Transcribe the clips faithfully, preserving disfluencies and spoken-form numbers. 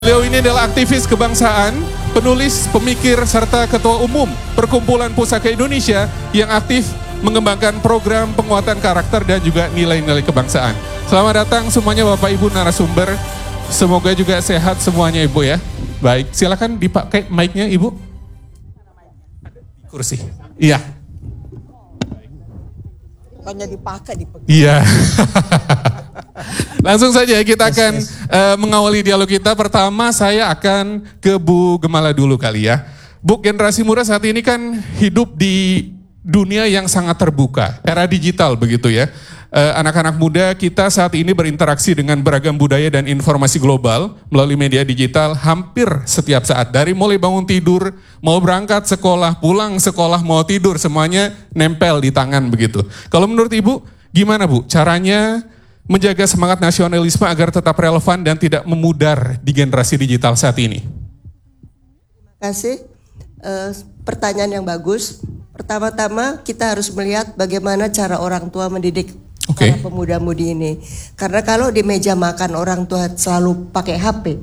Beliau ini adalah aktivis kebangsaan, penulis, pemikir, serta ketua umum Perkumpulan Pusaka Indonesia yang aktif mengembangkan program penguatan karakter dan juga nilai-nilai kebangsaan. Selamat datang semuanya Bapak Ibu narasumber. Semoga juga sehat semuanya Ibu ya. Baik, silakan dipakai mic-nya Ibu. Kursi. Iya. Bukannya dipakai, dipakai. Iya. Langsung saja kita akan yes, yes. Uh, mengawali dialog kita. Pertama saya akan ke Bu Gemala dulu kali ya. Bu, generasi muda saat ini kan hidup di dunia yang sangat terbuka, era digital begitu ya. Uh, anak-anak muda kita saat ini berinteraksi dengan beragam budaya dan informasi global melalui media digital hampir setiap saat. Dari mulai bangun tidur, mau berangkat sekolah, pulang sekolah, mau tidur, semuanya nempel di tangan begitu. Kalau menurut Ibu, gimana Bu caranya menjaga semangat nasionalisme agar tetap relevan dan tidak memudar di generasi digital saat ini? Terima kasih. Uh, pertanyaan yang bagus. Pertama-tama kita harus melihat bagaimana cara orang tua mendidik okay. para pemuda-mudi ini. Karena kalau di meja makan orang tua selalu pakai H P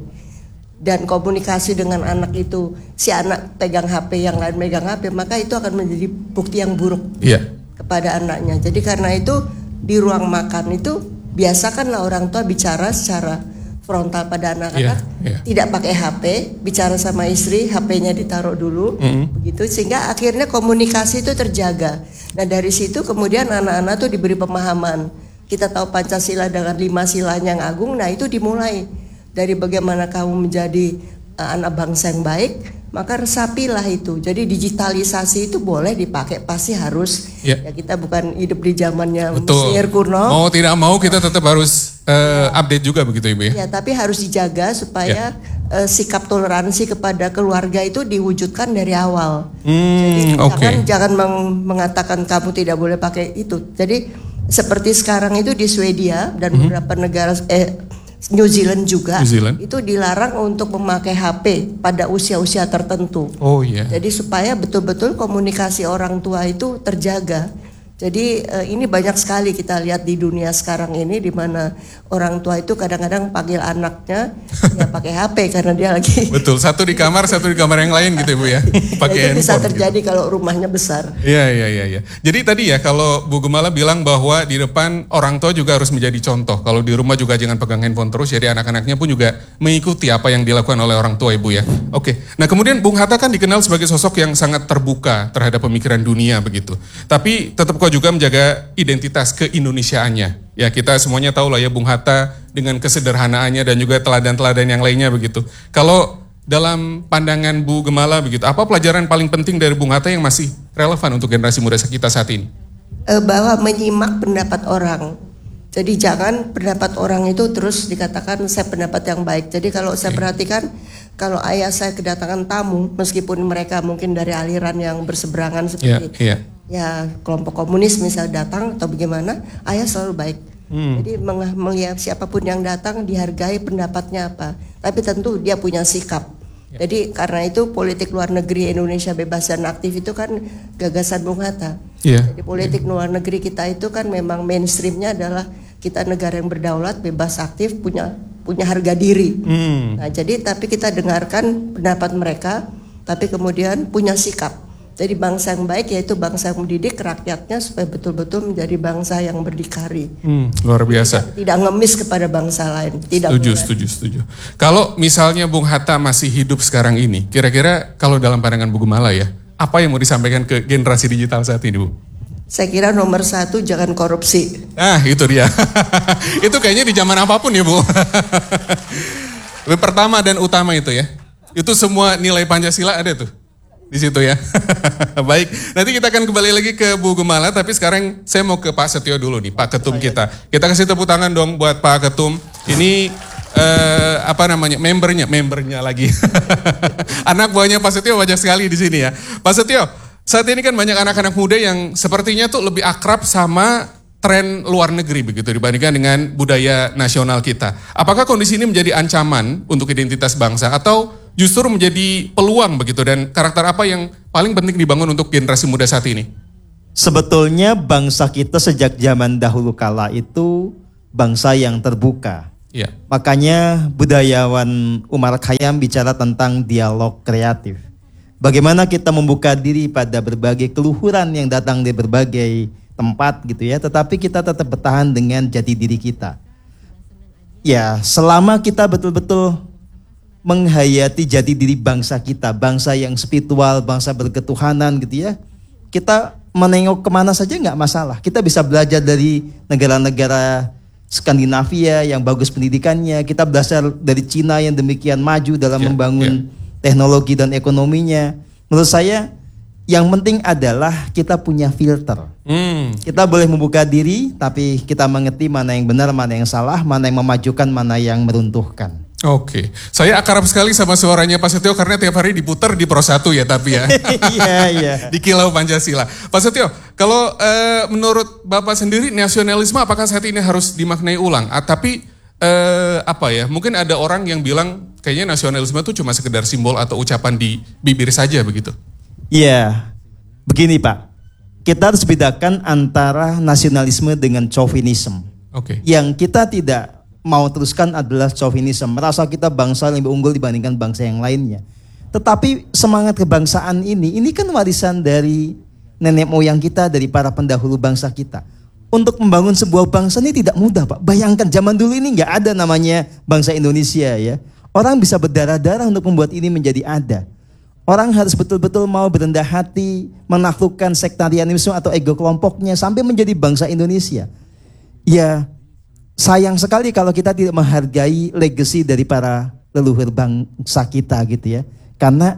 dan komunikasi dengan anak itu, si anak pegang H P, yang lain megang H P, maka itu akan menjadi bukti yang buruk yeah. kepada anaknya. Jadi karena itu di ruang makan itu biasakanlah orang tua bicara secara frontal pada anak-anak, yeah, yeah. tidak pakai H P, bicara sama istri, H P-nya ditaruh dulu, mm-hmm. begitu, sehingga akhirnya komunikasi itu terjaga. Nah dari situ kemudian anak-anak tuh diberi pemahaman. Kita tahu Pancasila dengan lima silanya yang agung, nah itu dimulai dari bagaimana kamu menjadi uh, anak bangsa yang baik, maka resapilah itu. Jadi digitalisasi itu boleh dipakai, pasti harus. Yeah. Ya kita bukan hidup di zamannya Mesir kuno. Mau tidak mau kita tetap harus uh, update juga begitu Ibu ya. Ya, tapi harus dijaga supaya yeah. uh, sikap toleransi kepada keluarga itu diwujudkan dari awal. Hmm, Jadi okay. jangan jangan meng- mengatakan kamu tidak boleh pakai itu. Jadi seperti sekarang itu di Swedia dan mm-hmm. beberapa negara eh New Zealand juga New Zealand. Itu dilarang untuk memakai H P pada usia-usia tertentu. Oh iya. Yeah. Jadi supaya betul-betul komunikasi orang tua itu terjaga. Jadi uh, ini banyak sekali kita lihat di dunia sekarang ini di mana orang tua itu kadang-kadang panggil anaknya ya pakai H P karena dia lagi. Betul, satu di kamar, satu di kamar yang lain gitu Ibu ya. Pakai handphone. Bisa terjadi gitu. Kalau rumahnya besar. Iya iya iya iya. Jadi tadi ya kalau Bu Gemala bilang bahwa di depan orang tua juga harus menjadi contoh. Kalau di rumah juga jangan pegang handphone terus, jadi anak-anaknya pun juga mengikuti apa yang dilakukan oleh orang tua Ibu ya. Oke. Nah, kemudian Bung Hatta kan dikenal sebagai sosok yang sangat terbuka terhadap pemikiran dunia begitu. Tapi tetap juga menjaga identitas keindonesiaannya. Ya kita semuanya tahu lah ya Bung Hatta dengan kesederhanaannya dan juga teladan-teladan yang lainnya begitu. Kalau dalam pandangan Bu Gemala begitu, apa pelajaran paling penting dari Bung Hatta yang masih relevan untuk generasi muda kita saat ini? Bahwa menyimak pendapat orang. Jadi jangan pendapat orang itu terus dikatakan saya pendapat yang baik. Jadi kalau saya okay. perhatikan, kalau ayah saya kedatangan tamu, meskipun mereka mungkin dari aliran yang berseberangan seperti yeah, yeah. ya kelompok komunis misalnya datang atau bagaimana, ayah selalu baik. Hmm. Jadi meng- melihat siapapun yang datang dihargai pendapatnya apa. Tapi tentu dia punya sikap. Yeah. Jadi karena itu politik luar negeri Indonesia bebas dan aktif itu kan gagasan Bung Hatta. Yeah. Jadi politik yeah. luar negeri kita itu kan memang mainstreamnya adalah kita negara yang berdaulat, bebas aktif, punya punya harga diri. Hmm. Nah, jadi tapi kita dengarkan pendapat mereka, tapi kemudian punya sikap. Jadi bangsa yang baik yaitu bangsa yang mendidik rakyatnya supaya betul-betul menjadi bangsa yang berdikari. Hmm, luar biasa. Tidak, tidak ngemis kepada bangsa lain. Tidak setuju, boleh. setuju, setuju. Kalau misalnya Bung Hatta masih hidup sekarang ini, kira-kira kalau dalam pandangan Bu Gemala ya, apa yang mau disampaikan ke generasi digital saat ini Bu? Saya kira nomor satu jangan korupsi. Ah itu dia. Itu kayaknya di zaman apapun ya Bu. Pertama dan utama itu ya. Itu semua nilai Pancasila ada tuh di situ ya. Baik, nanti kita akan kembali lagi ke Bu Gemala. Tapi sekarang saya mau ke Pak Setio dulu nih, Pak Ketum kita. Kita kasih tepuk tangan dong buat Pak Ketum. Ini uh, apa namanya membernya, membernya lagi. Anak buahnya Pak Setio banyak sekali di sini ya. Pak Setio. Saat ini kan banyak anak-anak muda yang sepertinya tuh lebih akrab sama tren luar negeri begitu dibandingkan dengan budaya nasional kita. Apakah kondisi ini menjadi ancaman untuk identitas bangsa atau justru menjadi peluang begitu, dan karakter apa yang paling penting dibangun untuk generasi muda saat ini? Sebetulnya bangsa kita sejak zaman dahulu kala itu bangsa yang terbuka. Ya. Makanya budayawan Umar Khayyam bicara tentang dialog kreatif. Bagaimana kita membuka diri pada berbagai keluhuran yang datang dari berbagai tempat gitu ya, tetapi kita tetap bertahan dengan jati diri kita. Ya, selama kita betul-betul menghayati jati diri bangsa kita, bangsa yang spiritual, bangsa berketuhanan gitu ya, kita menengok kemana saja nggak masalah. Kita bisa belajar dari negara-negara Skandinavia yang bagus pendidikannya, kita belajar dari Cina yang demikian maju dalam yeah, membangun yeah. teknologi dan ekonominya. Menurut saya yang penting adalah kita punya filter. Hmm. Kita boleh membuka diri, tapi kita mengerti mana yang benar, mana yang salah, mana yang memajukan, mana yang meruntuhkan. Oke, saya akrab sekali sama suaranya Pak Setio karena tiap hari diputar di Pro satu ya tapi ya. Iya, iya. Di Kilau Pancasila. Pak Setio, kalau uh, menurut Bapak sendiri nasionalisme apakah saat ini harus dimaknai ulang? Ah, tapi uh, apa ya, mungkin ada orang yang bilang kayaknya nasionalisme itu cuma sekedar simbol atau ucapan di bibir saja begitu. Iya, begini Pak. Kita harus bedakan antara nasionalisme dengan chauvinisme. Oke. Yang kita tidak mau teruskan adalah chauvinisme, merasa kita bangsa yang lebih unggul dibandingkan bangsa yang lainnya. Tetapi semangat kebangsaan ini, ini kan warisan dari nenek moyang kita, dari para pendahulu bangsa kita. Untuk membangun sebuah bangsa ini tidak mudah Pak. Bayangkan zaman dulu ini nggak ada namanya bangsa Indonesia ya. Orang bisa berdarah-darah untuk membuat ini menjadi ada. Orang harus betul-betul mau berendah hati, menaklukkan sektarianisme atau ego kelompoknya sampai menjadi bangsa Indonesia. Ya, sayang sekali kalau kita tidak menghargai legacy dari para leluhur bangsa kita gitu ya. Karena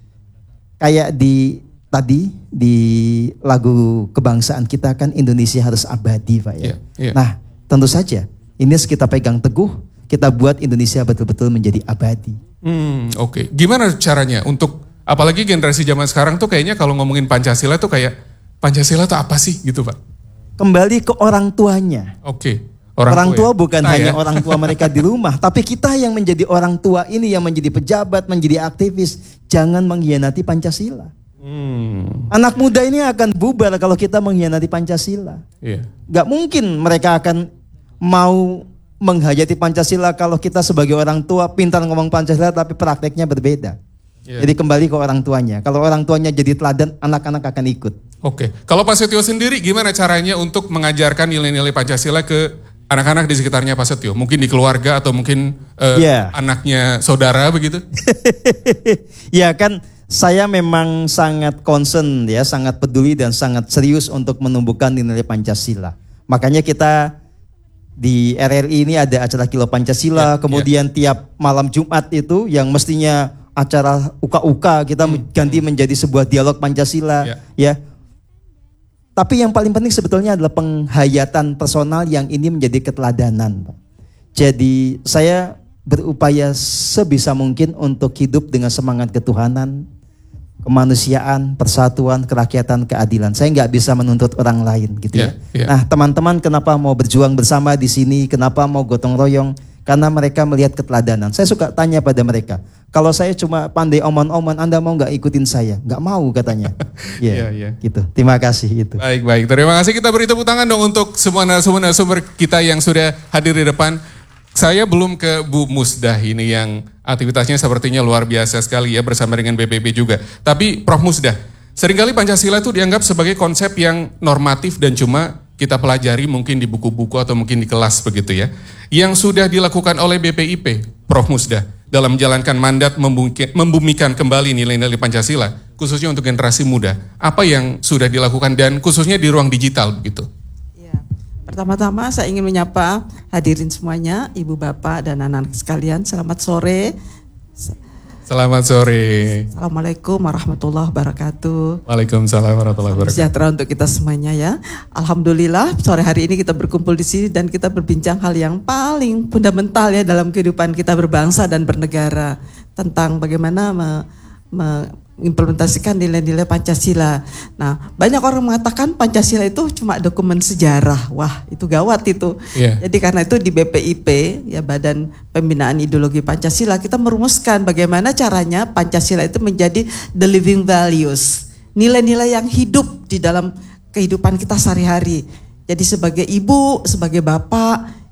kayak di tadi di lagu kebangsaan kita kan Indonesia harus abadi Pak ya. Yeah, yeah. Nah tentu saja ini harus kita pegang teguh, kita buat Indonesia betul-betul menjadi abadi. Hmm, Oke, okay. Gimana caranya untuk apalagi generasi zaman sekarang tuh kayaknya kalau ngomongin Pancasila tuh kayak Pancasila tuh apa sih gitu Pak? Kembali ke orang tuanya. Oke. Okay. Orang, orang tua, tua ya? bukan nah, hanya ya? orang tua mereka di rumah, tapi kita yang menjadi orang tua ini yang menjadi pejabat, menjadi aktivis, jangan mengkhianati Pancasila. Hmm. Anak muda ini akan bubar kalau kita mengkhianati Pancasila. Yeah. Gak mungkin mereka akan mau menghayati Pancasila kalau kita sebagai orang tua pintar ngomong Pancasila tapi prakteknya berbeda. Yeah. Jadi kembali ke orang tuanya. Kalau orang tuanya jadi teladan, anak-anak akan ikut. Oke, okay. Kalau Pak Setio sendiri gimana caranya untuk mengajarkan nilai-nilai Pancasila ke anak-anak di sekitarnya Pak Setio? Mungkin di keluarga atau mungkin uh, yeah. anaknya saudara begitu? Ya kan, saya memang sangat concern ya, sangat peduli dan sangat serius untuk menumbuhkan nilai Pancasila. Makanya kita di R R I ini ada acara Kilau Pancasila, yeah, kemudian yeah. tiap malam Jumat itu yang mestinya acara uka-uka kita hmm. ganti menjadi sebuah dialog Pancasila yeah. ya. Tapi yang paling penting sebetulnya adalah penghayatan personal yang ini menjadi keteladanan, Pak. Jadi saya berupaya sebisa mungkin untuk hidup dengan semangat ketuhanan, kemanusiaan, persatuan, kerakyatan, keadilan. Saya nggak bisa menuntut orang lain, gitu yeah, ya. Yeah. Nah, teman-teman, kenapa mau berjuang bersama di sini? Kenapa mau gotong royong? Karena mereka melihat keteladanan. Saya suka tanya pada mereka, kalau saya cuma pandai oman-oman, Anda mau nggak ikutin saya? Nggak mau katanya. Ya, yeah, yeah. gitu. Terima kasih itu. Baik, baik. Terima kasih. Kita beri tepuk tangan dong untuk semua narasumber-narasumber kita yang sudah hadir di depan. Saya belum ke Bu Musdah ini yang aktivitasnya sepertinya luar biasa sekali ya bersama dengan B P B juga. Tapi Prof Musdah, seringkali Pancasila itu dianggap sebagai konsep yang normatif dan cuma kita pelajari mungkin di buku-buku atau mungkin di kelas begitu ya. Yang sudah dilakukan oleh B P I P, Prof Musdah, dalam menjalankan mandat membumikan kembali nilai-nilai Pancasila, khususnya untuk generasi muda. Apa yang sudah dilakukan dan khususnya di ruang digital begitu? Ya, pertama-tama saya ingin menyapa hadirin semuanya, Ibu Bapak dan anak-anak sekalian. Selamat sore. Selamat sore. Assalamualaikum warahmatullahi wabarakatuh. Waalaikumsalam warahmatullahi wabarakatuh. Sejahtera untuk kita semuanya ya. Alhamdulillah sore hari ini kita berkumpul di sini dan kita berbincang hal yang paling fundamental ya dalam kehidupan kita berbangsa dan bernegara, tentang bagaimana me, me, mengimplementasikan nilai-nilai Pancasila. Nah, banyak orang mengatakan Pancasila itu cuma dokumen sejarah. Wah, itu gawat itu. Yeah. Jadi karena itu di B P I P, ya Badan Pembinaan Ideologi Pancasila, kita merumuskan bagaimana caranya Pancasila itu menjadi the living values. Nilai-nilai yang hidup di dalam kehidupan kita sehari-hari. Jadi sebagai ibu, sebagai bapak,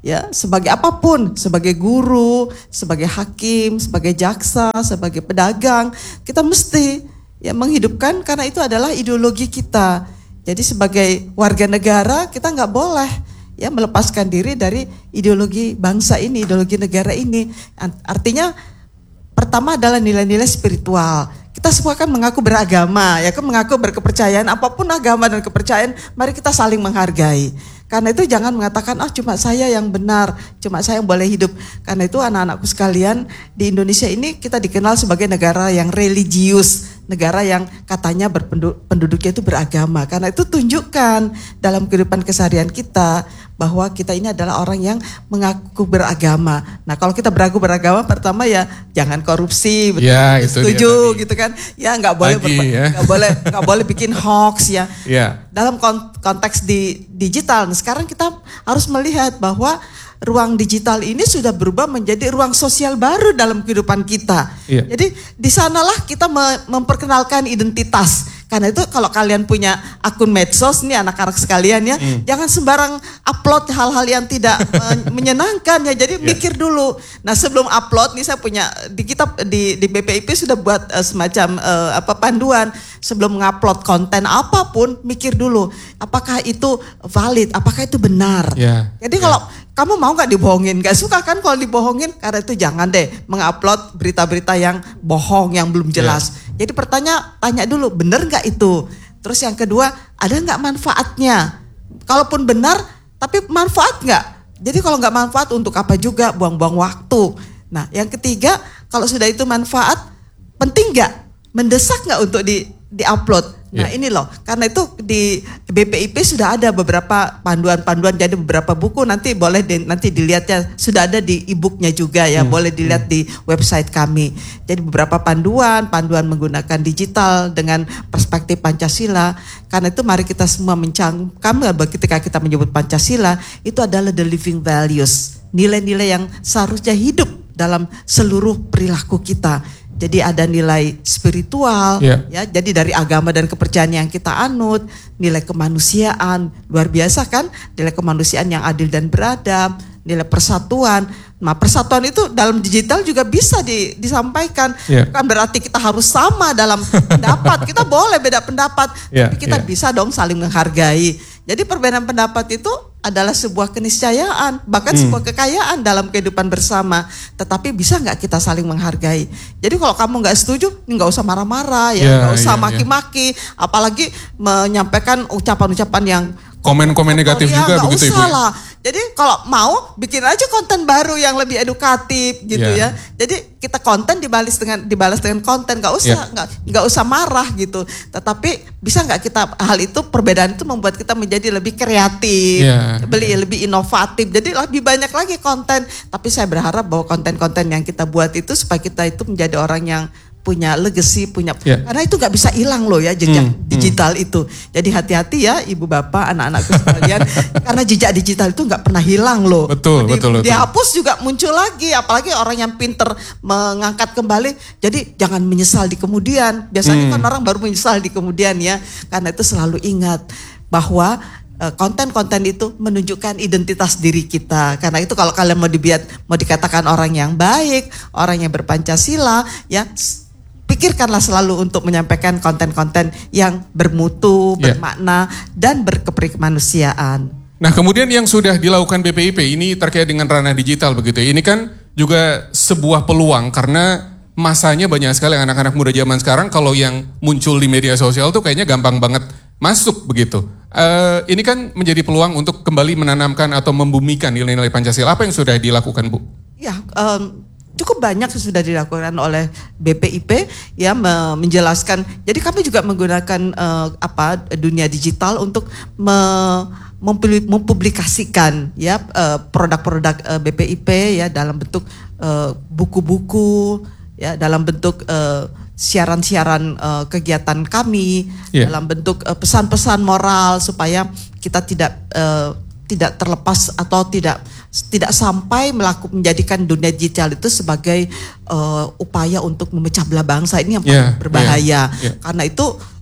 ya sebagai apapun, sebagai guru, sebagai hakim, sebagai jaksa, sebagai pedagang, kita mesti ya menghidupkan karena itu adalah ideologi kita. Jadi sebagai warga negara kita nggak boleh ya melepaskan diri dari ideologi bangsa ini, ideologi negara ini. Artinya pertama adalah nilai-nilai spiritual. Kita semua kan mengaku beragama, ya kan mengaku berkepercayaan, apapun agama dan kepercayaan, mari kita saling menghargai. Karena itu jangan mengatakan, ah cuma saya yang benar, cuma saya yang boleh hidup. Karena itu anak-anakku sekalian, di Indonesia ini kita dikenal sebagai negara yang religius, negara yang katanya berpenduduknya itu beragama. Karena itu tunjukkan dalam kehidupan keseharian kita bahwa kita ini adalah orang yang mengaku beragama. Nah kalau kita beraku beragama, pertama ya jangan korupsi, betul, ya, itu setuju gitu kan? Ya nggak boleh Lagi, berpa- ya. nggak boleh nggak boleh bikin hoax ya. Ya. Dalam konteks di digital, nah sekarang kita harus melihat bahwa ruang digital ini sudah berubah menjadi ruang sosial baru dalam kehidupan kita. Iya. Jadi di sanalah kita me- memperkenalkan identitas. Karena itu kalau kalian punya akun medsos nih anak-anak sekalian ya, hmm. jangan sembarang upload hal-hal yang tidak men- menyenangkan ya. Jadi yeah. mikir dulu. Nah sebelum upload nih saya punya di kita di di B P I P sudah buat uh, semacam uh, apa panduan sebelum mengupload konten apapun, mikir dulu apakah itu valid, apakah itu benar. Yeah. Jadi yeah. kalau kamu mau nggak dibohongin? Gak suka kan kalau dibohongin? Karena itu jangan deh mengupload berita-berita yang bohong, yang belum jelas. Yeah. Jadi pertanyaan, tanya dulu, bener nggak itu? Terus yang kedua, ada nggak manfaatnya? Kalaupun benar, tapi manfaat nggak? Jadi kalau nggak manfaat untuk apa juga? Buang-buang waktu. Nah, yang ketiga, kalau sudah itu manfaat, penting nggak? Mendesak nggak untuk di di-upload? Nah yeah. ini loh, karena itu di B P I P sudah ada beberapa panduan-panduan, jadi beberapa buku nanti boleh di, nanti dilihatnya, sudah ada di e-booknya juga ya, hmm. boleh dilihat hmm. di website kami. Jadi beberapa panduan, panduan menggunakan digital dengan perspektif Pancasila. Karena itu mari kita semua mencangkam ketika kita menyebut Pancasila, itu adalah the living values, nilai-nilai yang seharusnya hidup dalam seluruh perilaku kita. Jadi ada nilai spiritual, yeah. ya. Jadi dari agama dan kepercayaan yang kita anut, nilai kemanusiaan luar biasa kan, nilai kemanusiaan yang adil dan beradab, nilai persatuan. Nah persatuan itu dalam digital juga bisa di, disampaikan, yeah. bukan berarti kita harus sama dalam pendapat. Kita boleh beda pendapat, yeah. tapi kita yeah. bisa dong saling menghargai. Jadi perbedaan pendapat itu adalah sebuah keniscayaan, bahkan hmm. sebuah kekayaan dalam kehidupan bersama. Tetapi bisa nggak kita saling menghargai? Jadi kalau kamu nggak setuju, nggak usah marah-marah ya, nggak yeah, usah yeah, maki-maki, yeah. apalagi menyampaikan ucapan-ucapan yang komen-komen negatif ya, juga begitu Ibu. Lah. Jadi kalau mau bikin aja konten baru yang lebih edukatif gitu yeah. ya. Jadi kita konten dibalas dengan dibalas dengan konten, nggak usah yeah. nggak nggak usah marah gitu. Tetapi bisa nggak kita hal itu perbedaan itu membuat kita menjadi lebih kreatif, yeah. lebih lebih inovatif. Jadi lebih banyak lagi konten. Tapi saya berharap bahwa konten-konten yang kita buat itu supaya kita itu menjadi orang yang punya legacy, punya yeah. karena itu nggak bisa hilang loh ya jejak hmm, digital hmm. itu. Jadi hati-hati ya ibu bapak, anak-anakku sekalian, karena jejak digital itu nggak pernah hilang loh. Betul, Di, betul, betul. Dihapus juga muncul lagi, apalagi orang yang pinter mengangkat kembali. Jadi jangan menyesal di kemudian. Biasanya hmm. kan orang baru menyesal di kemudian ya. Karena itu selalu ingat bahwa konten-konten itu menunjukkan identitas diri kita. Karena itu kalau kalian mau dibiat, mau dikatakan orang yang baik, orang yang berpancasila, ya pikirkanlah selalu untuk menyampaikan konten-konten yang bermutu, yeah. bermakna, dan berkemanusiaan. Nah kemudian yang sudah dilakukan B P I P ini terkait dengan ranah digital begitu ya. Ini kan juga sebuah peluang karena masanya banyak sekali anak-anak muda zaman sekarang kalau yang muncul di media sosial tuh kayaknya gampang banget masuk begitu. Uh, ini kan menjadi peluang untuk kembali menanamkan atau membumikan nilai-nilai Pancasila. Apa yang sudah dilakukan Bu? Ya, um, cukup banyak sudah dilakukan oleh B P I P ya menjelaskan. Jadi kami juga menggunakan uh, apa dunia digital untuk me, mempublikasikan ya uh, produk-produk uh, B P I P ya dalam bentuk uh, buku-buku ya dalam bentuk uh, siaran-siaran uh, kegiatan kami yeah. dalam bentuk uh, pesan-pesan moral supaya kita tidak uh, tidak terlepas atau tidak tidak sampai melakukan menjadikan dunia digital itu sebagai uh, upaya untuk memecah belah bangsa. Ini yang paling yeah, berbahaya. Yeah, yeah. Karena itu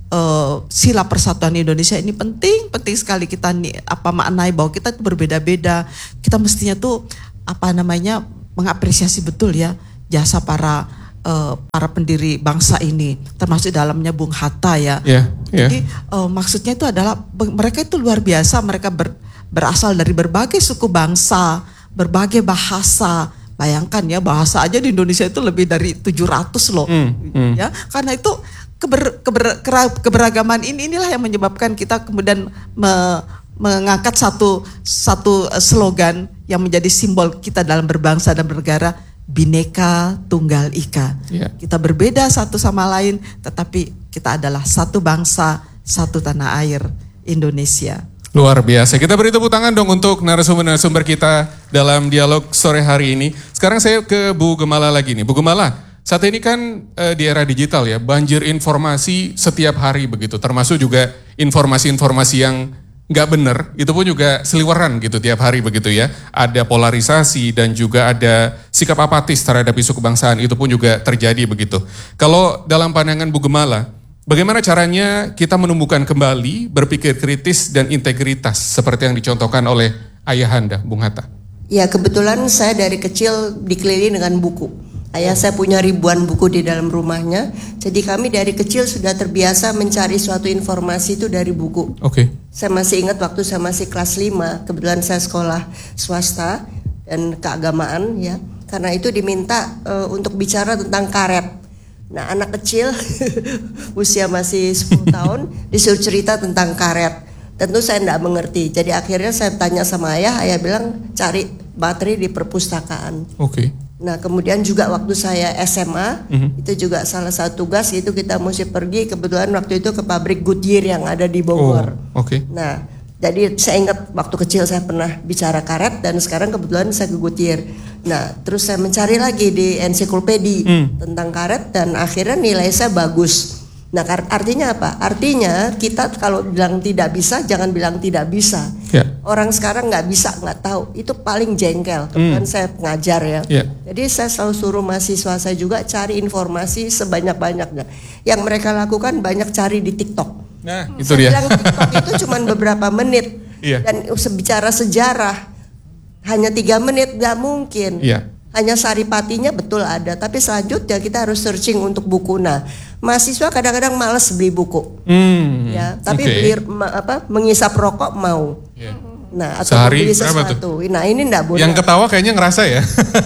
uh, sila persatuan Indonesia ini penting, penting sekali kita nih apa maknai bahwa kita itu berbeda-beda. Kita mestinya tuh apa namanya mengapresiasi betul ya jasa para uh, para pendiri bangsa ini, termasuk dalamnya Bung Hatta ya. Yeah, yeah. Jadi uh, maksudnya itu adalah mereka itu luar biasa, mereka ber, berasal dari berbagai suku bangsa, berbagai bahasa. Bayangkan ya, bahasa aja di Indonesia itu lebih dari tujuh ratus loh. Mm, mm. Ya, karena itu keber, keber, keberagaman ini inilah yang menyebabkan kita kemudian me, mengangkat satu satu slogan yang menjadi simbol kita dalam berbangsa dan bernegara, Bhinneka Tunggal Ika. Yeah. Kita berbeda satu sama lain, tetapi kita adalah satu bangsa, satu tanah air, Indonesia. Luar biasa. Kita beri tepuk tangan dong untuk narasumber-narasumber kita dalam dialog sore hari ini. Sekarang saya ke Bu Gemala lagi nih. Bu Gemala, saat ini kan e, di era digital ya, banjir informasi setiap hari begitu. Termasuk juga informasi-informasi yang nggak benar, itu pun juga seliweran gitu tiap hari begitu ya. Ada polarisasi dan juga ada sikap apatis terhadap isu kebangsaan, itu pun juga terjadi begitu. Kalau dalam pandangan Bu Gemala, bagaimana caranya kita menumbuhkan kembali berpikir kritis dan integritas seperti yang dicontohkan oleh Ayahanda, Bung Hatta? Ya, kebetulan saya dari kecil dikelilingi dengan buku. Ayah saya punya ribuan buku di dalam rumahnya. Jadi kami dari kecil sudah terbiasa mencari suatu informasi itu dari buku. Oke. Okay. Saya masih ingat waktu saya masih kelas lima, kebetulan saya sekolah swasta dan keagamaan ya. Karena itu diminta uh, untuk bicara tentang karet. Nah, anak kecil usia masih sepuluh tahun disuruh cerita tentang karet. Tentu saya tidak mengerti. Jadi akhirnya saya tanya sama ayah, ayah bilang cari materi di perpustakaan. Oke. Okay. Nah, kemudian juga waktu saya S M A, mm-hmm. itu juga salah satu tugas itu kita mesti pergi, kebetulan waktu itu ke pabrik Goodyear yang ada di Bogor. Oh, oke. Okay. Nah, jadi saya ingat waktu kecil saya pernah bicara karet dan sekarang kebetulan saya ke Goodyear. Nah, terus saya mencari lagi di ensiklopedi mm. tentang karet dan akhirnya nilai saya bagus. Nah, artinya apa? Artinya kita kalau bilang tidak bisa, jangan bilang tidak bisa. Yeah. Orang sekarang nggak bisa, nggak tahu. Itu paling jengkel. Kemudian mm. saya pengajar ya. Yeah. Jadi saya selalu suruh mahasiswa saya juga cari informasi sebanyak-banyaknya. Yang mereka lakukan banyak cari di TikTok. Nah, itu saya dia. bilang TikTok itu cuma beberapa menit. Yeah. Dan bicara sejarah hanya tiga menit nggak mungkin. Yeah. Hanya saripatinya betul ada, tapi selanjutnya kita harus searching untuk buku. Nah, mahasiswa kadang-kadang malas beli buku, hmm, ya, tapi okay. beli apa mengisap rokok mau. Yeah. Nah, atau sehari beli sesuatu. Nah, ini enggak boleh. Yang ketawa kayaknya ngerasa ya.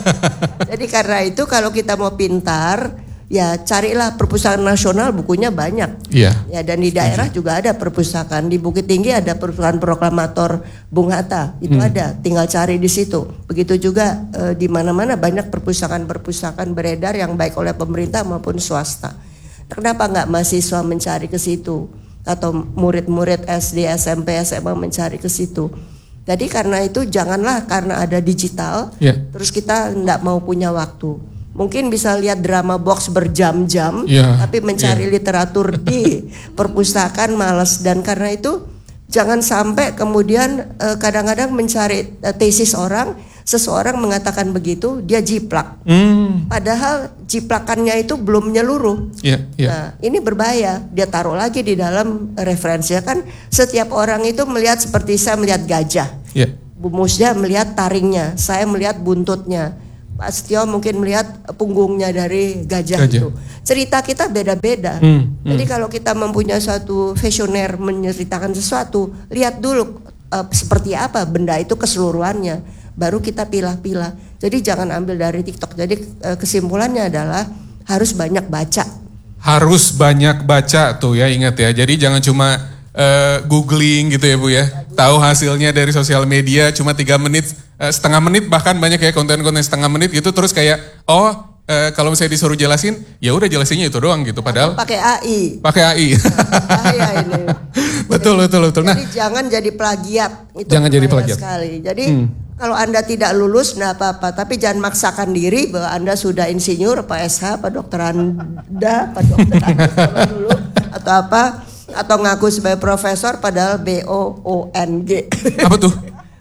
Jadi karena itu kalau kita mau pintar, ya carilah perpustakaan nasional, bukunya banyak. Iya. Ya, dan di daerah Setuju. juga ada perpustakaan. Di Bukit Tinggi ada perpustakaan proklamator Bung Hatta, itu hmm. ada. Tinggal cari di situ. Begitu juga eh, di mana-mana banyak perpustakaan-perpustakaan beredar yang baik oleh pemerintah maupun swasta. Kenapa nggak mahasiswa mencari ke situ atau murid-murid S D, S M P, S M A mencari ke situ? Jadi karena itu janganlah karena ada digital, yeah. terus kita nggak mau punya waktu. Mungkin bisa lihat drama box berjam-jam, yeah, tapi mencari yeah. literatur di perpustakaan malas. Dan karena itu jangan sampai kemudian eh, kadang-kadang mencari eh, tesis orang, seseorang mengatakan begitu, dia jiplak. Mm. Padahal jiplakannya itu belum menyeluruh. Yeah, yeah. Nah, ini berbahaya. Dia taruh lagi di dalam referensinya. Kan setiap orang itu melihat seperti saya melihat gajah. Yeah. Bu Musda melihat taringnya, saya melihat buntutnya. Pak Setio mungkin melihat punggungnya dari gajah, gajah. itu. Cerita kita beda-beda. Hmm, hmm. Jadi kalau kita mempunyai suatu visioner menceritakan sesuatu, lihat dulu uh, seperti apa benda itu keseluruhannya. Baru kita pilah-pilah. Jadi jangan ambil dari TikTok. Jadi uh, kesimpulannya adalah harus banyak baca. Harus banyak baca tuh ya, ingat ya. Jadi jangan cuma uh, googling gitu ya Bu ya. Tahu hasilnya dari sosial media cuma tiga menit. Setengah menit bahkan banyak ya konten-konten setengah menit gitu terus kayak oh e, kalau misalnya disuruh jelasin ya udah jelasinnya itu doang gitu padahal pakai A I pakai A I bahaya ini betul jadi, betul betul nah jadi jangan jadi plagiat itu jangan jadi plagiat sekali jadi hmm. kalau Anda tidak lulus enggak apa-apa tapi jangan maksakan diri bahwa Anda sudah insinyur Pak S H Pak Dokter Anda Pak Dokter Anda dulu atau apa atau ngaku sebagai profesor padahal B O O N G apa tuh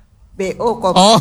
B O kok. Oh,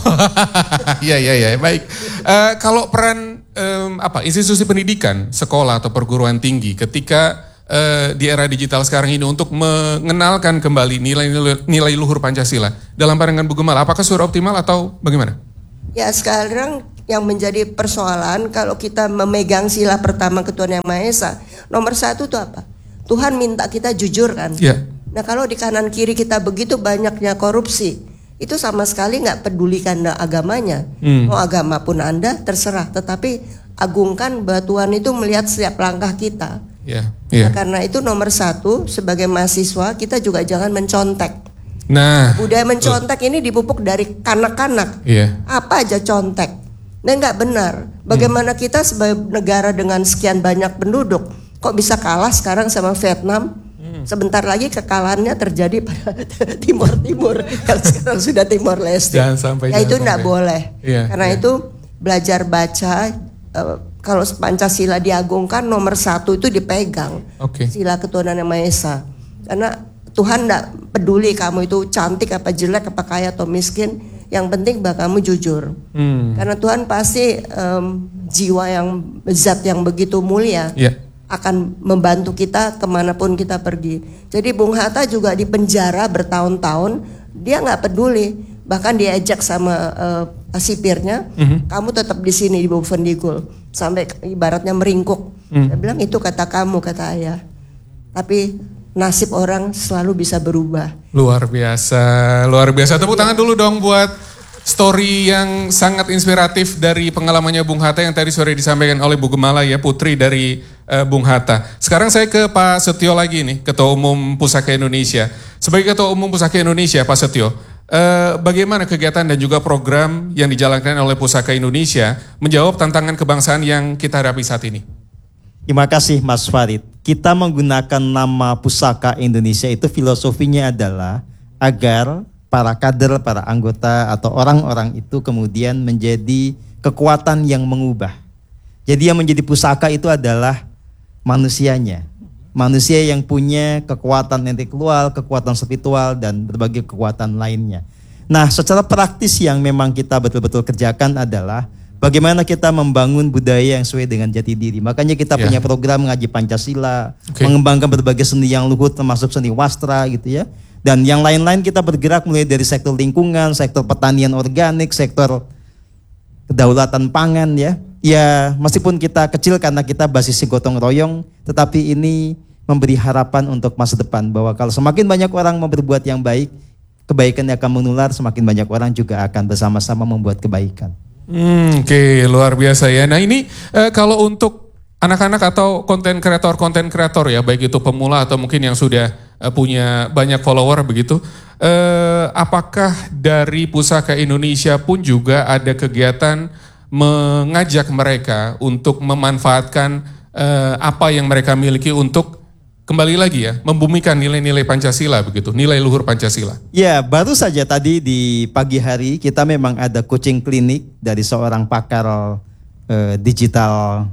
iya iya iya baik. Uh, kalau peran um, apa institusi pendidikan, sekolah atau perguruan tinggi ketika uh, di era digital sekarang ini untuk mengenalkan kembali nilai-nilai nilai luhur Pancasila? Dalam pandangan Bu Gemala, apakah sudah optimal atau bagaimana? Ya sekarang yang menjadi persoalan kalau kita memegang sila pertama Ketuhanan Yang Maha Esa, nomor satu itu apa? Tuhan minta kita jujur kan? Ya. Nah kalau di kanan kiri kita begitu banyaknya korupsi, itu sama sekali nggak pedulikan agamanya. Hmm. Mau agama pun Anda terserah, tetapi agungkan bahwa Tuhan itu melihat setiap langkah kita. Ya. Ya. Nah, karena itu nomor satu sebagai mahasiswa kita juga jangan mencontek. Nah, budaya mencontek uh. ini dipupuk dari kanak-kanak. Yeah. Apa aja contek. Nah nggak benar. Bagaimana hmm. kita sebagai negara dengan sekian banyak penduduk kok bisa kalah sekarang sama Vietnam? Hmm. Sebentar lagi kekalahannya terjadi pada Timur Timur yang sekarang sudah Timor Leste. Jangan sampai. Ya itu nggak boleh. Yeah, Karena yeah. itu belajar baca. Uh, kalau Pancasila diagungkan nomor satu itu dipegang. Okay. Sila Ketuhanan Yang Maha Esa. Karena Tuhan tidak peduli kamu itu cantik apa jelek, apa kaya atau miskin. Yang penting bahwa kamu jujur. Hmm. Karena Tuhan pasti um, jiwa yang zat yang begitu mulia yeah. akan membantu kita kemanapun kita pergi. Jadi Bung Hatta juga di penjara bertahun-tahun, dia nggak peduli. Bahkan diajak sama uh, sipirnya, mm-hmm. kamu tetap di sini di Bovendigul sampai ibaratnya meringkuk. Mm. Dia bilang itu kata kamu, kata ayah. Tapi nasib orang selalu bisa berubah. Luar biasa, luar biasa. Tepuk tangan dulu dong buat story yang sangat inspiratif dari pengalamannya Bung Hatta yang tadi sore disampaikan oleh Bu Gemala ya, putri dari uh, Bung Hatta. Sekarang saya ke Pak Setio lagi nih, Ketua Umum Pusaka Indonesia. Sebagai Ketua Umum Pusaka Indonesia, Pak Setio, uh, bagaimana kegiatan dan juga program yang dijalankan oleh Pusaka Indonesia menjawab tantangan kebangsaan yang kita hadapi saat ini? Terima kasih Mas Farid. Kita menggunakan nama Pusaka Indonesia itu filosofinya adalah agar para kader, para anggota atau orang-orang itu kemudian menjadi kekuatan yang mengubah. Jadi yang menjadi pusaka itu adalah manusianya. Manusia yang punya kekuatan intelektual, kekuatan spiritual dan berbagai kekuatan lainnya. Nah, secara praktis yang memang kita betul-betul kerjakan adalah bagaimana kita membangun budaya yang sesuai dengan jati diri. Makanya kita yeah. punya program ngaji Pancasila, okay. mengembangkan berbagai seni yang luhur termasuk seni wastra gitu ya. Dan yang lain-lain kita bergerak mulai dari sektor lingkungan, sektor pertanian organik, sektor kedaulatan pangan ya. Ya meskipun kita kecil karena kita basisnya gotong royong, tetapi ini memberi harapan untuk masa depan bahwa kalau semakin banyak orang mau berbuat yang baik, kebaikan yang akan menular, semakin banyak orang juga akan bersama-sama membuat kebaikan. Hmm, Oke, okay, luar biasa ya. Nah ini eh, kalau untuk anak-anak atau konten kreator, konten kreator ya, baik itu pemula atau mungkin yang sudah eh, punya banyak follower begitu, eh, apakah dari Pusaka Indonesia pun juga ada kegiatan mengajak mereka untuk memanfaatkan eh, apa yang mereka miliki untuk kembali lagi ya, membumikan nilai-nilai Pancasila begitu, nilai luhur Pancasila. Ya, baru saja tadi di pagi hari kita memang ada coaching klinik dari seorang pakar uh, digital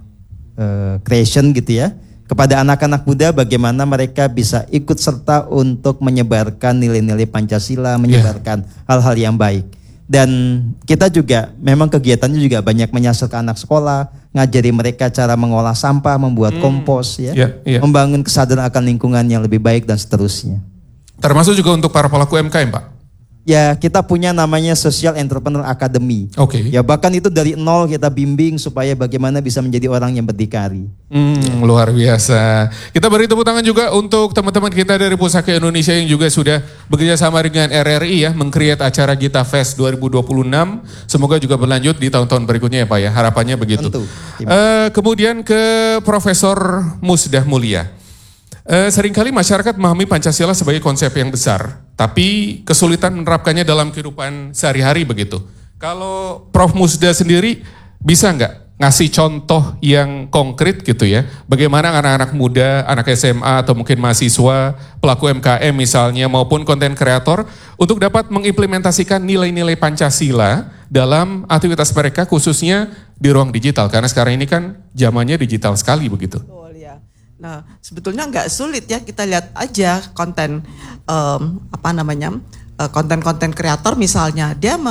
uh, creation gitu ya, kepada anak-anak muda bagaimana mereka bisa ikut serta untuk menyebarkan nilai-nilai Pancasila, menyebarkan yeah. hal-hal yang baik. Dan kita juga memang kegiatannya juga banyak menyasar ke anak sekolah, ngajari mereka cara mengolah sampah, membuat hmm. kompos ya, yeah, yeah. membangun kesadaran akan lingkungan yang lebih baik dan seterusnya. Termasuk juga untuk para pelaku M K M, Pak? Ya, kita punya namanya Social Entrepreneur Academy. Oke. Okay. Ya, bahkan itu dari nol kita bimbing supaya bagaimana bisa menjadi orang yang berdikari. Hmm, ya. Luar biasa. Kita beri tepuk tangan juga untuk teman-teman kita dari Pusaka Indonesia yang juga sudah bekerja sama dengan R R I ya, meng-create acara Gita Fest dua ribu dua puluh enam. Semoga juga berlanjut di tahun-tahun berikutnya ya Pak ya, harapannya begitu. Tentu. Uh, kemudian ke Profesor Musdah Mulia. Uh, seringkali masyarakat memahami Pancasila sebagai konsep yang besar, tapi kesulitan menerapkannya dalam kehidupan sehari-hari begitu. Kalau Prof Musda sendiri bisa nggak ngasih contoh yang konkret gitu ya, bagaimana anak-anak muda, anak S M A atau mungkin mahasiswa, pelaku M K M misalnya maupun konten kreator untuk dapat mengimplementasikan nilai-nilai Pancasila dalam aktivitas mereka khususnya di ruang digital, karena sekarang ini kan zamannya digital sekali begitu. Nah, sebetulnya nggak sulit ya, kita lihat aja konten um, apa namanya uh, konten-konten kreator misalnya dia me,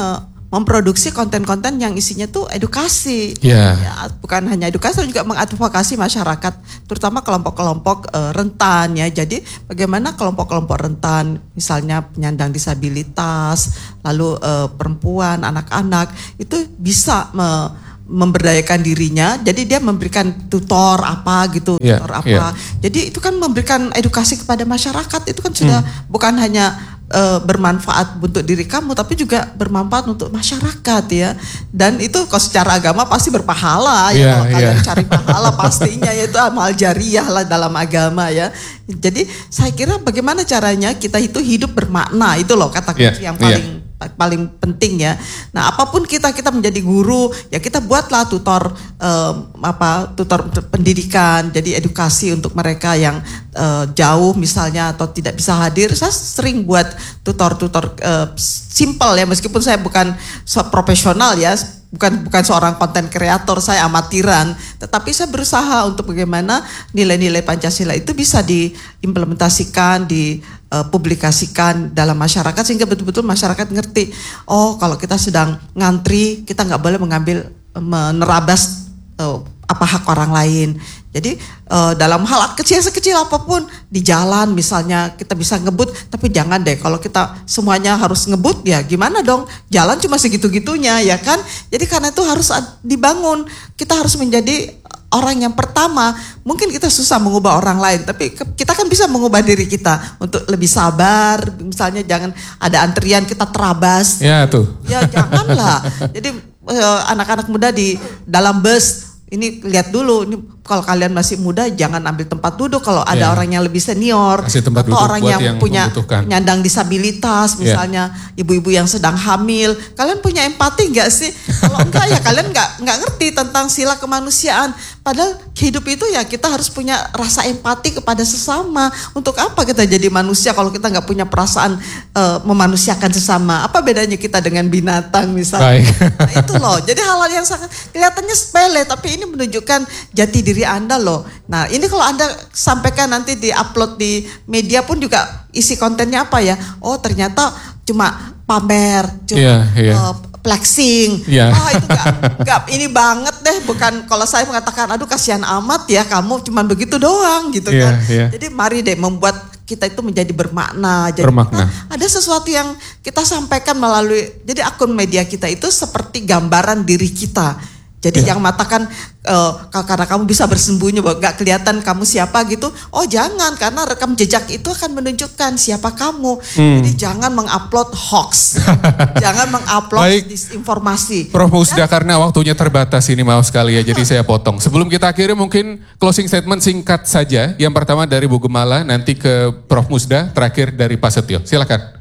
memproduksi konten-konten yang isinya tuh edukasi, yeah. ya, bukan hanya edukasi, tapi juga mengadvokasi masyarakat, terutama kelompok-kelompok uh, rentan ya. Jadi bagaimana kelompok-kelompok rentan, misalnya penyandang disabilitas, lalu uh, perempuan, anak-anak itu bisa me, memberdayakan dirinya. Jadi dia memberikan tutor apa gitu, yeah, tutor apa. Yeah. Jadi itu kan memberikan edukasi kepada masyarakat. Itu kan sudah hmm. bukan hanya Uh, bermanfaat untuk diri kamu, tapi juga bermanfaat untuk masyarakat ya. Dan itu kalau secara agama pasti berpahala ya, yeah, kalau kalian yeah. cari pahala pastinya yaitu amal jariah lah dalam agama ya. Jadi saya kira bagaimana caranya kita itu hidup bermakna, itu loh kata kunci yeah, yang paling yeah. paling penting ya. Nah, apapun kita kita menjadi guru ya, kita buatlah tutor um, apa tutor pendidikan, jadi edukasi untuk mereka yang uh, jauh misalnya atau tidak bisa hadir. Saya sering buat tutor-tutor uh, simple ya, meskipun saya bukan profesional ya, bukan bukan seorang konten kreator, saya amatiran, tetapi saya berusaha untuk bagaimana nilai-nilai Pancasila itu bisa diimplementasikan, dipublikasikan dalam masyarakat sehingga betul-betul masyarakat ngerti, oh kalau kita sedang ngantri kita nggak boleh mengambil menerabas uh, apa hak orang lain. Jadi uh, dalam hal kecil sekecil apapun di jalan misalnya kita bisa ngebut, tapi jangan deh kalau kita semuanya harus ngebut ya gimana dong, jalan cuma segitu-gitunya ya kan. Jadi karena itu harus dibangun, kita harus menjadi orang yang pertama. Mungkin kita susah mengubah orang lain, tapi kita kan bisa mengubah diri kita untuk lebih sabar. Misalnya jangan ada antrian kita terabas. Ya tuh. Ya janganlah. Jadi uh, anak-anak muda di dalam bus ini lihat dulu, ini kalau kalian masih muda jangan ambil tempat duduk kalau ada yeah. orang yang lebih senior atau orang yang, yang punya penyandang disabilitas misalnya yeah. ibu-ibu yang sedang hamil. Kalian punya empati nggak sih? Kalau enggak ya kalian nggak nggak ngerti tentang sila kemanusiaan. Padahal hidup itu ya kita harus punya rasa empati kepada sesama. Untuk apa kita jadi manusia kalau kita nggak punya perasaan uh, memanusiakan sesama? Apa bedanya kita dengan binatang misalnya? Nah, itu loh. Jadi hal-hal yang sangat kelihatannya sepele tapi ini menunjukkan jati diri Anda loh. Nah ini kalau Anda sampaikan nanti di upload di media pun juga isi kontennya apa ya? Oh ternyata cuma pamer, cuma yeah, yeah. Uh, flexing. Yeah. Oh itu gak, gak ini banget deh. Bukan kalau saya mengatakan aduh kasihan amat ya kamu cuma begitu doang gitu yeah, kan. Yeah. Jadi mari deh membuat kita itu menjadi bermakna. Jadi bermakna. Kita, ada sesuatu yang kita sampaikan melalui, jadi akun media kita itu seperti gambaran diri kita. Jadi yeah. yang matakan uh, karena kamu bisa bersembunyi bahwa gak kelihatan kamu siapa gitu. Oh jangan, karena rekam jejak itu akan menunjukkan siapa kamu. Hmm. Jadi jangan mengupload hoax, jangan mengupload disinformasi. Prof Musda, karena waktunya terbatas ini maaf sekali ya, jadi saya potong. Sebelum kita akhiri mungkin closing statement singkat saja. Yang pertama dari Bu Gemala, nanti ke Prof Musda, terakhir dari Pak Setio. Silakan.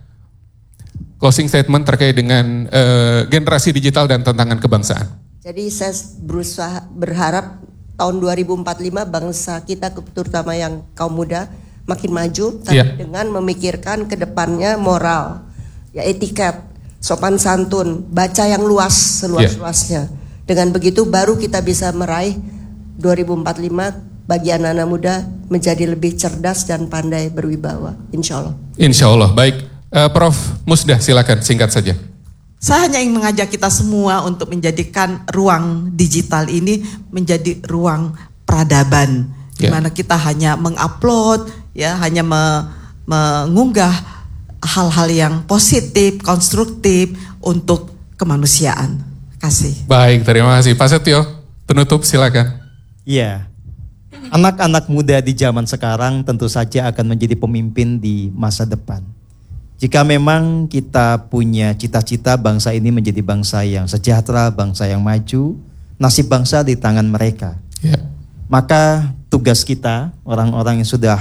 Closing statement terkait dengan uh, generasi digital dan tantangan kebangsaan. Jadi saya berusaha berharap tahun dua ribu empat puluh lima bangsa kita terutama yang kaum muda makin maju, tapi yeah. dengan memikirkan ke depannya moral, ya etiket, sopan santun, baca yang luas seluas-luasnya. Yeah. Dengan begitu baru kita bisa meraih dua ribu empat puluh lima bagi anak-anak muda menjadi lebih cerdas dan pandai berwibawa. Insya Allah. Insya Allah. Baik, uh, Prof Musda silakan singkat saja. Saya hanya ingin mengajak kita semua untuk menjadikan ruang digital ini menjadi ruang peradaban, yeah. di mana kita hanya mengupload, ya, hanya me, mengunggah hal-hal yang positif, konstruktif untuk kemanusiaan. Kasih. Baik, terima kasih. Pak Setio, penutup silakan. Iya, anak-anak muda di zaman sekarang tentu saja akan menjadi pemimpin di masa depan. Jika memang kita punya cita-cita bangsa ini menjadi bangsa yang sejahtera, bangsa yang maju, nasib bangsa di tangan mereka. Yeah. Maka tugas kita, orang-orang yang sudah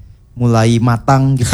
mulai matang gitu,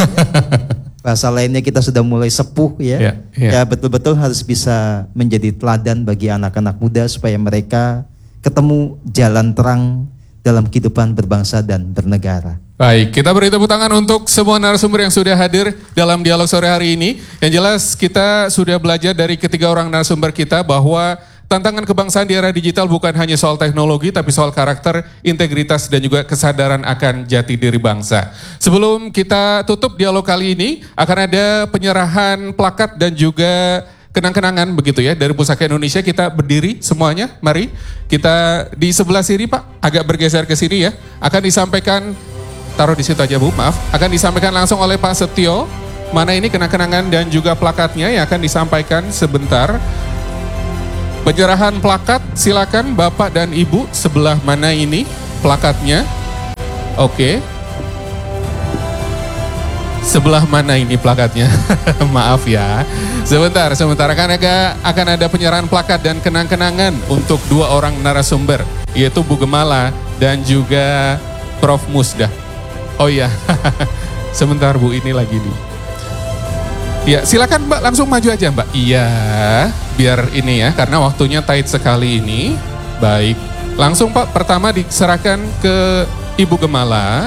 bahasa lainnya kita sudah mulai sepuh ya, yeah, yeah. ya betul-betul harus bisa menjadi teladan bagi anak-anak muda supaya mereka ketemu jalan terang dalam kehidupan berbangsa dan bernegara. Baik, kita beri tepuk tangan untuk semua narasumber yang sudah hadir dalam dialog sore hari ini. Yang jelas kita sudah belajar dari ketiga orang narasumber kita bahwa tantangan kebangsaan di era digital bukan hanya soal teknologi, tapi soal karakter, integritas, dan juga kesadaran akan jati diri bangsa. Sebelum kita tutup dialog kali ini, akan ada penyerahan plakat dan juga kenang-kenangan begitu ya dari Pusaka Indonesia. Kita berdiri semuanya, mari kita di sebelah sini Pak, agak bergeser ke sini ya. Akan disampaikan, taruh di situ aja Bu, maaf. Akan disampaikan langsung oleh Pak Setio. Mana ini kenang-kenangan dan juga plakatnya yang akan disampaikan sebentar. Penyerahan plakat, silakan Bapak dan Ibu sebelah mana ini plakatnya. Oke. Sebelah mana ini plakatnya? Maaf ya. Sebentar, sebentar akan ada, akan ada penyerahan plakat dan kenang-kenangan untuk dua orang narasumber, yaitu Bu Gemala dan juga Prof Musdah. Oh iya, sebentar Bu, ini lagi nih. Ya, silakan Mbak, langsung maju aja Mbak. Iya, biar ini ya, karena waktunya tight sekali ini. Baik, langsung Pak, pertama diserahkan ke Ibu Gemala.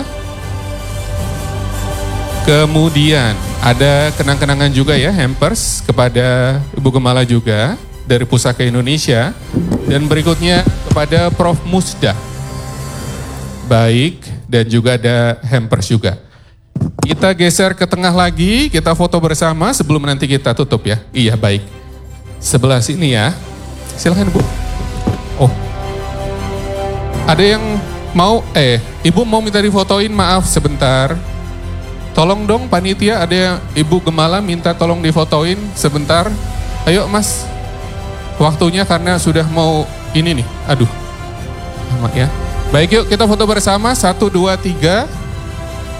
Kemudian ada kenang-kenangan juga ya, hampers kepada Ibu Gemala juga dari Pusaka Indonesia. Dan berikutnya kepada Prof Musdah. Baik, dan juga ada hampers juga. Kita geser ke tengah lagi, kita foto bersama sebelum nanti kita tutup ya. Iya, baik. Sebelah sini ya. Silakan Bu. Oh. Ada yang mau, eh, Ibu mau minta difotoin, maaf sebentar. Tolong dong panitia, ada yang Ibu Gemala minta tolong difotoin sebentar. Ayo Mas, waktunya karena sudah mau ini nih, aduh. Ya. Baik yuk kita foto bersama, satu, dua, tiga.